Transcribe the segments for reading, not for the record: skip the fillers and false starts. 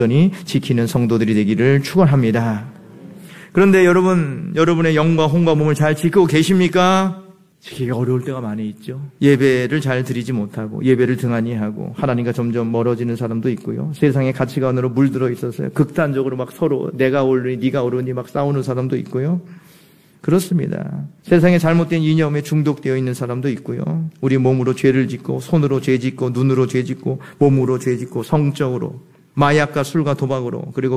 지키는 성도들이 되기를 축원합니다. 그런데 여러분의 영과 혼과 몸을 잘 지키고 계십니까? 지키기가 어려울 때가 많이 있죠. 예배를 잘 드리지 못하고 예배를 등한히 하고 하나님과 점점 멀어지는 사람도 있고요. 세상의 가치관으로 물들어 있어서요. 극단적으로 막 서로 내가 옳으니 네가 옳으니 막 싸우는 사람도 있고요. 그렇습니다. 세상에 잘못된 이념에 중독되어 있는 사람도 있고요. 우리 몸으로 죄를 짓고 손으로 죄 짓고 눈으로 죄 짓고 몸으로 죄 짓고 성적으로 마약과 술과 도박으로 그리고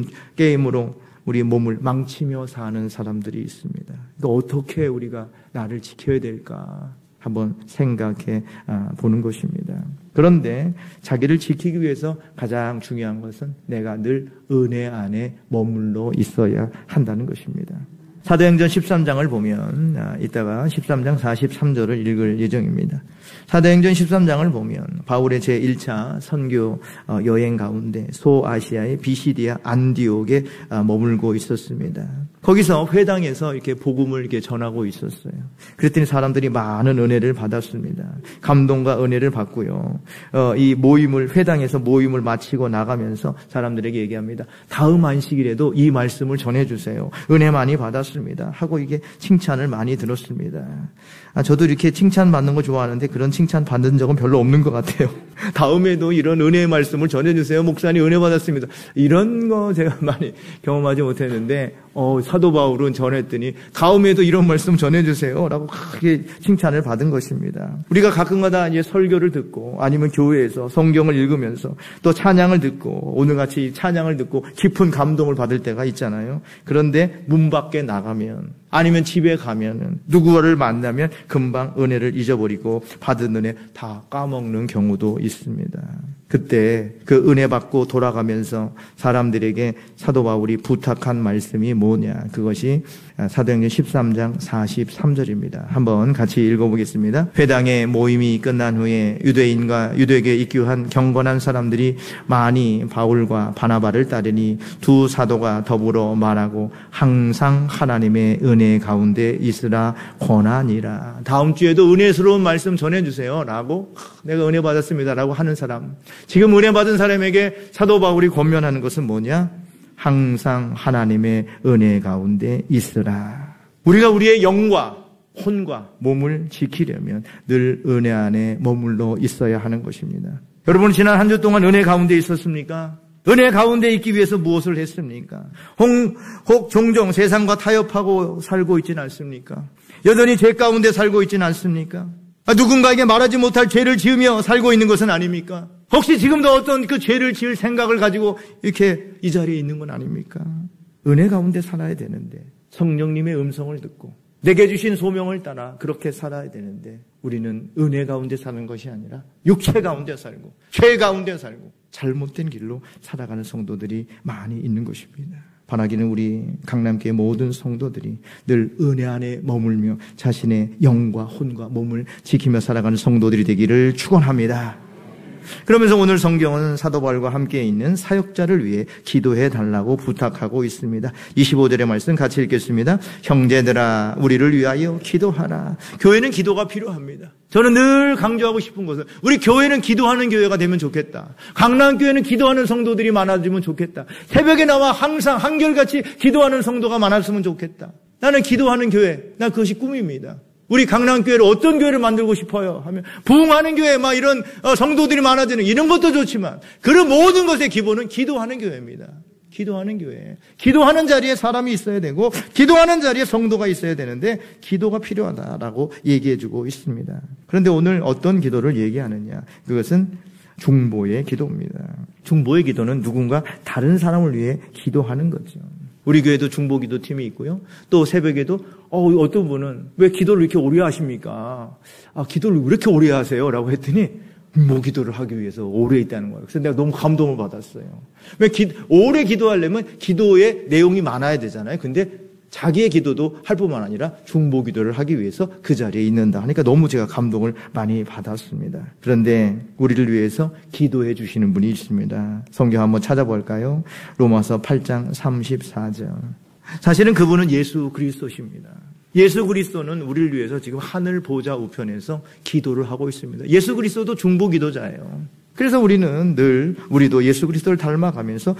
게임으로 우리 몸을 망치며 사는 사람들이 있습니다. 어떻게 우리가 나를 지켜야 될까 한번 생각해 보는 것입니다. 그런데 자기를 지키기 위해서 가장 중요한 것은 내가 늘 은혜 안에 머물러 있어야 한다는 것입니다. 사도행전 13장을 보면 이따가 13장 43절을 읽을 예정입니다. 사도행전 13장을 보면 바울의 제1차 선교 여행 가운데 소아시아의 비시디아 안디옥에 머물고 있었습니다. 거기서 회당에서 이렇게 복음을 이렇게 전하고 있었어요. 그랬더니 사람들이 많은 은혜를 받았습니다. 감동과 은혜를 받고요. 이 회당에서 모임을 마치고 나가면서 사람들에게 얘기합니다. 다음 안식일에도 이 말씀을 전해주세요. 은혜 많이 받았습니다. 하고 이게 칭찬을 많이 들었습니다. 저도 이렇게 칭찬받는 거 좋아하는데 그런 칭찬 받는 적은 별로 없는 것 같아요. 다음에도 이런 은혜의 말씀을 전해주세요. 목사님 은혜 받았습니다. 이런 거 제가 많이 경험하지 못했는데 사도 바울은 전했더니 다음에도 이런 말씀 전해주세요 라고 크게 칭찬을 받은 것입니다. 우리가 가끔가다 이제 설교를 듣고 아니면 교회에서 성경을 읽으면서 또 찬양을 듣고 오늘같이 찬양을 듣고 깊은 감동을 받을 때가 있잖아요. 그런데 문 밖에 나가면 아니면 집에 가면은 누구를 만나면 금방 은혜를 잊어버리고 받은 은혜 다 까먹는 경우도 있습니다. 그때 그 은혜 받고 돌아가면서 사람들에게 사도 바울이 부탁한 말씀이 뭐냐? 그것이 사도행전 13장 43절입니다. 한번 같이 읽어보겠습니다. 회당의 모임이 끝난 후에 유대인과 유대교에 입교한 경건한 사람들이 많이 바울과 바나바를 따르니 두 사도가 더불어 말하고 항상 하나님의 은혜 가운데 있으라 권하니라. 다음 주에도 은혜스러운 말씀 전해주세요 라고 내가 은혜 받았습니다 라고 하는 사람, 지금 은혜 받은 사람에게 사도 바울이 권면하는 것은 뭐냐? 항상 하나님의 은혜 가운데 있으라. 우리가 우리의 영과 혼과 몸을 지키려면 늘 은혜 안에 머물러 있어야 하는 것입니다. 여러분 지난 한 주 동안 은혜 가운데 있었습니까? 은혜 가운데 있기 위해서 무엇을 했습니까? 혹 종종 세상과 타협하고 살고 있지는 않습니까? 여전히 죄 가운데 살고 있지는 않습니까? 누군가에게 말하지 못할 죄를 지으며 살고 있는 것은 아닙니까? 혹시 지금도 어떤 그 죄를 지을 생각을 가지고 이렇게 이 자리에 있는 건 아닙니까? 은혜 가운데 살아야 되는데 성령님의 음성을 듣고 내게 주신 소명을 따라 그렇게 살아야 되는데 우리는 은혜 가운데 사는 것이 아니라 육체 가운데 살고 죄 가운데 살고 잘못된 길로 살아가는 성도들이 많이 있는 것입니다. 바라기는 우리 강남교회 모든 성도들이 늘 은혜 안에 머물며 자신의 영과 혼과 몸을 지키며 살아가는 성도들이 되기를 축원합니다. 그러면서 오늘 성경은 사도 바울과 함께 있는 사역자를 위해 기도해 달라고 부탁하고 있습니다. 25절의 말씀 같이 읽겠습니다. 형제들아 우리를 위하여 기도하라. 교회는 기도가 필요합니다. 저는 늘 강조하고 싶은 것은 우리 교회는 기도하는 교회가 되면 좋겠다. 강남교회는 기도하는 성도들이 많아지면 좋겠다. 새벽에 나와 항상 한결같이 기도하는 성도가 많았으면 좋겠다. 나는 기도하는 교회, 나 그것이 꿈입니다. 우리 강남교회를 어떤 교회를 만들고 싶어요? 하면 부흥하는 교회, 막 이런 성도들이 많아지는 이런 것도 좋지만 그런 모든 것의 기본은 기도하는 교회입니다. 기도하는 교회. 기도하는 자리에 사람이 있어야 되고 기도하는 자리에 성도가 있어야 되는데 기도가 필요하다라고 얘기해주고 있습니다. 그런데 오늘 어떤 기도를 얘기하느냐? 그것은 중보의 기도입니다. 중보의 기도는 누군가 다른 사람을 위해 기도하는 거죠. 우리 교회도 중보기도 팀이 있고요. 또 새벽에도 어떤 분은 왜 기도를 이렇게 오래 하십니까? 기도를 왜 이렇게 오래 하세요? 라고 했더니 기도를 하기 위해서 오래 있다는 거예요. 그래서 내가 너무 감동을 받았어요. 왜 오래 기도하려면 기도의 내용이 많아야 되잖아요. 근데 자기의 기도도 할 뿐만 아니라 중보 기도를 하기 위해서 그 자리에 있는다 하니까 너무 제가 감동을 많이 받았습니다. 그런데 우리를 위해서 기도해 주시는 분이 있습니다. 성경 한번 찾아볼까요? 로마서 8장 34절. 사실은 그분은 예수 그리스도십니다. 예수 그리스도는 우리를 위해서 지금 하늘 보좌 우편에서 기도를 하고 있습니다. 예수 그리스도도 중보 기도자예요. 그래서 우리는 늘 우리도 예수 그리스도를 닮아가면서